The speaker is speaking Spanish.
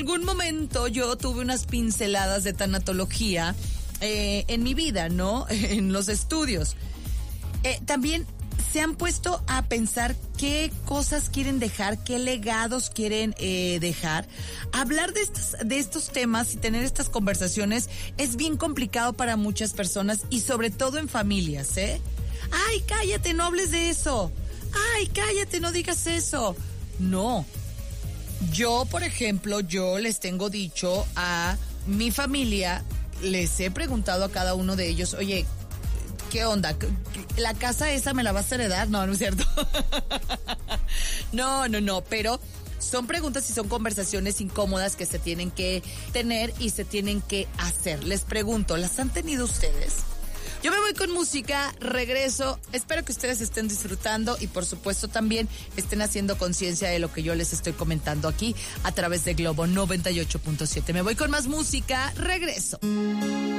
algún momento yo tuve unas pinceladas de tanatología en mi vida, ¿no? En los estudios. También se han puesto a pensar qué cosas quieren dejar, qué legados quieren dejar. Hablar de estos temas y tener estas conversaciones es bien complicado para muchas personas y sobre todo en familias, ¿eh? ¡Ay, cállate, no hables de eso! ¡Ay, cállate, no digas eso! No. Yo, por ejemplo, yo les tengo dicho a mi familia, les he preguntado a cada uno de ellos, oye, ¿qué onda? ¿La casa esa me la vas a heredar? No, no es cierto. No, pero son preguntas y son conversaciones incómodas que se tienen que tener y se tienen que hacer. Les pregunto, ¿las han tenido ustedes? Yo me voy con música, regreso, espero que ustedes estén disfrutando y por supuesto también estén haciendo conciencia de lo que yo les estoy comentando aquí a través de Globo 98.7. Me voy con más música, regreso.